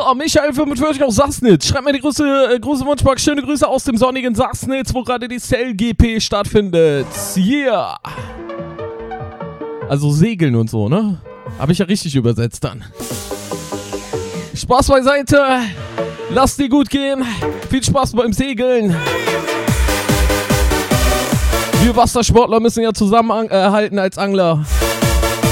Michael 45 aus Sassnitz. Schreibt mir die große Wunschbox. Schöne Grüße aus dem sonnigen Sassnitz, wo gerade die Cell-GP stattfindet. Yeah. Also segeln und so, ne? Habe ich ja richtig übersetzt dann. Spaß beiseite. Lasst dir gut gehen. Viel Spaß beim Segeln. Wir Wassersportler müssen ja zusammenhalten als Angler.